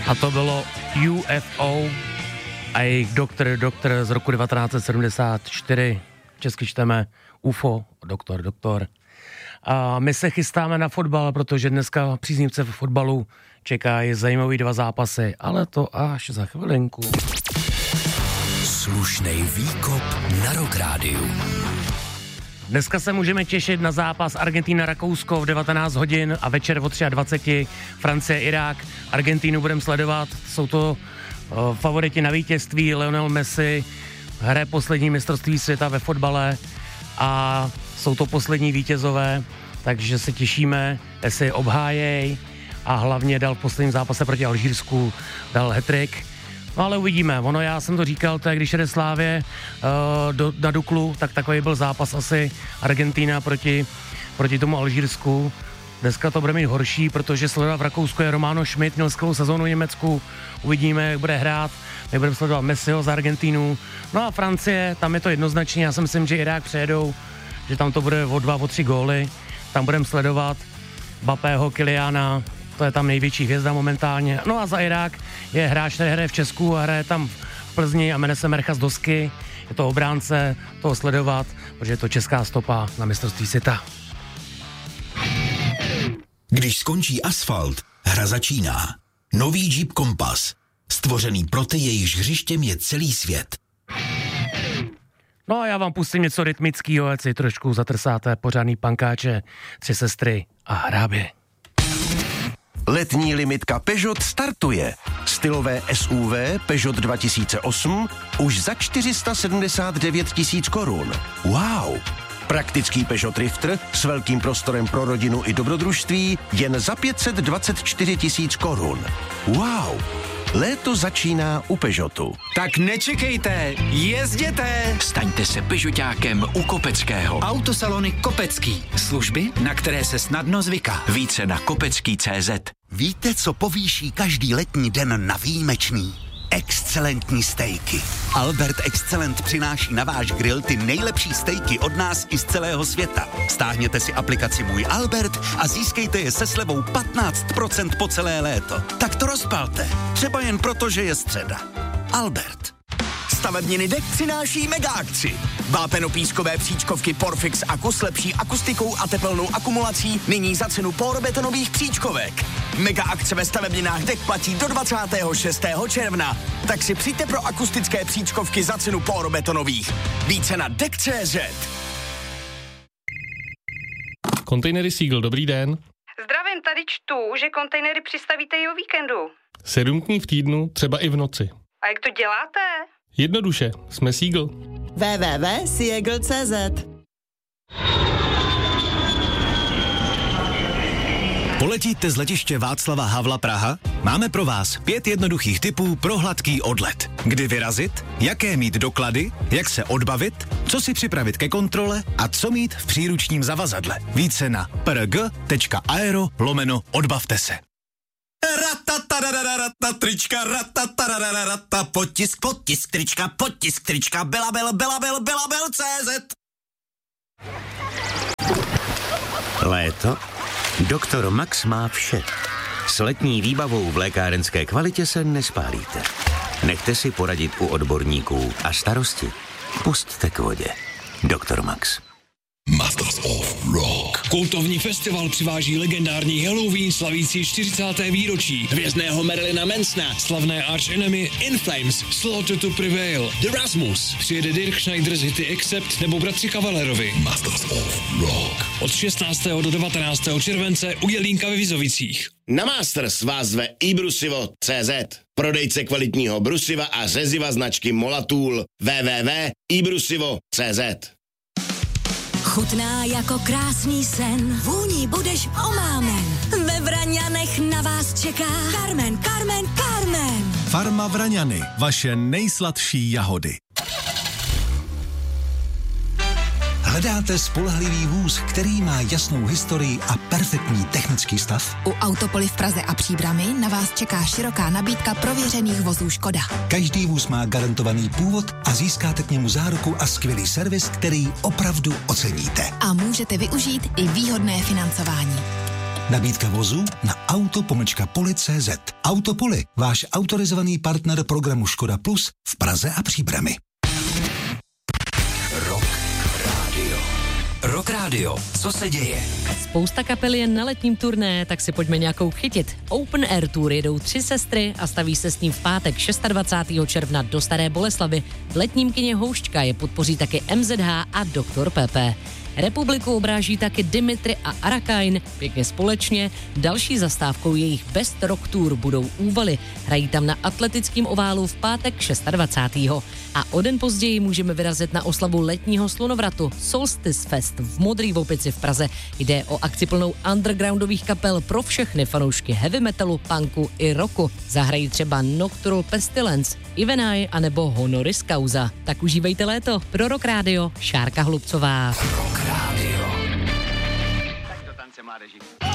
A to bylo UFO a jejich doktor z roku 1974. Česky čteme UFO, doktor. A my se chystáme na fotbal, protože dneska příznivce v fotbalu čekají zajímavý 2 zápasy, ale to až za chvilinku. Slušnej výkop na Rock Rádiu. Dneska se můžeme těšit na zápas Argentina-Rakousko v 19 hodin a večer o 23 Francie-Irák. Argentínu budeme sledovat, jsou to favoriti na vítězství. Lionel Messi hraje poslední mistrovství světa ve fotbale a jsou to poslední vítězové, takže se těšíme, jestli je obhájej, a hlavně dal v posledním zápase proti Alžírsku, dal hat-trick. No ale uvidíme, já jsem to říkal, to je, když jde Slávě na Duklu, tak takový byl zápas asi Argentina proti tomu Alžírsku. Dneska to bude mít horší, protože sledovat v Rakousku je Romano Schmidt, měl skvělou sezónu v Německu, uvidíme, jak bude hrát, my budeme sledovat Messiho z Argentínu. No a Francie, tam je to jednoznačně, já si myslím, že Irák přejedou, že tam to bude o 2, o 3 góly, tam budeme sledovat Mbappého, Kyliana, to je tam největší hvězda momentálně. No a za Irák je hráč, který hraje v Česku a hraje tam v Plzni a jmenuje se Merchas Dosky. Je to obránce, toho sledovat, protože je to česká stopa na mistrovství světa. Když skončí asfalt, hra začíná. Nový Jeep Compass. Stvořený pro ty, jejichž hřištěm je celý svět. No a já vám pustím něco rytmického, ať si trošku zatrsáte pořádný pankáče, 3 sestry a hrábě. Letní limitka Peugeot startuje. Stylové SUV Peugeot 2008 už za 479 000 korun. Wow! Praktický Peugeot Drifter s velkým prostorem pro rodinu i dobrodružství jen za 524 000 korun. Wow! Léto začíná u Peugeotu. Tak nečekejte, jezděte! Staňte se Peugeotákem u Kopeckého. Autosalony Kopecký. Služby, na které se snadno zvyká. Více na kopecký.cz. Víte, co povýší každý letní den na výjimečný? Excelentní stejky. Albert Excellent přináší na váš grill ty nejlepší stejky od nás i z celého světa. Stáhněte si aplikaci Můj Albert a získejte je se slevou 15% po celé léto. Tak to rozpalte. Třeba jen proto, že je středa. Albert. Stavebniny DEK přináší mega akci. Vápenopískové příčkovky Porfix Aku s lepší akustikou a tepelnou akumulací nyní za cenu porbetonových příčkovek. Mega akce ve stavebninách DEK platí do 26. června. Tak si přijďte pro akustické příčkovky za cenu porbetonových. Více na DEK.cz. Kontejnery Seagull, dobrý den. Zdravím, tady čtu, že kontejnery přistavíte i o víkendu. 7 dní v týdnu, třeba i v noci. A jak to děláte? Jednoduše, jsme Seagull. www.seagull.cz. Poletíte z letiště Václava Havla Praha? Máme pro vás 5 jednoduchých tipů pro hladký odlet. Kdy vyrazit, jaké mít doklady, jak se odbavit, co si připravit ke kontrole a co mít v příručním zavazadle. Více na prg.aero/odbavte se. Trička, potisk, trička, belabel.cz. Léto? Doktor Max má vše. S letní výbavou v lékárenské kvalitě se nespálíte. Nechte si poradit u odborníků a starosti pusťte k vodě. Doktor Max. Masters of Rock. Kultovní festival přiváží legendární Halloween slavící 40. výročí, hvězdného Marilyna Mansona, slavné Arch Enemy, In Flames, Slaughter to Prevail, The Rasmus, přijede Dirk Schneider z hity Accept nebo bratři Kavalerovi. Masters of Rock. Od 16. do 19. července u Jelínka ve Vizovicích. Na Masters vás zve iBrusivo.cz, prodejce kvalitního brusiva a řeziva značky Molatool. www.ibrusivo.cz. Chutná jako krásný sen, vůní budeš omámen. Ve Vraňanech na vás čeká Carmen. Farma Vraňany, vaše nejsladší jahody. Hledáte spolehlivý vůz, který má jasnou historii a perfektní technický stav? U Autopoly v Praze a Příbrami na vás čeká široká nabídka prověřených vozů Škoda. Každý vůz má garantovaný původ a získáte k němu záruku a skvělý servis, který opravdu oceníte. A můžete využít i výhodné financování. Nabídka vozů na auto-poli.cz. Autopoli, váš autorizovaný partner programu Škoda Plus v Praze a Příbrami. Rock Radio. Co se děje? Spousta kapel je na letním turné, tak si pojďme nějakou chytit. Open Air Tour jedou 3 sestry a staví se s ním v pátek 26. června do Staré Boleslavi. V letním kině Houšťka je podpoří taky MZH a Dr. Pepe. Republiku obráží taky Dimitri a Arakain, pěkně společně. Další zastávkou jejich Best Rock Tour budou Úvaly. Hrají tam na atletickém oválu v pátek 26. A o den později můžeme vyrazit na oslavu letního slunovratu Solstice Fest v Modrý Vopici v Praze. Jde o akci plnou undergroundových kapel pro všechny fanoušky heavy metalu, punku i rocku. Zahrají třeba Nocturnal Pestilence, Ivenai anebo Honoris Causa. Tak užívejte léto. Pro Rock Radio Šárka Hlubcová. Rock Radio. Tak to tance mládeži.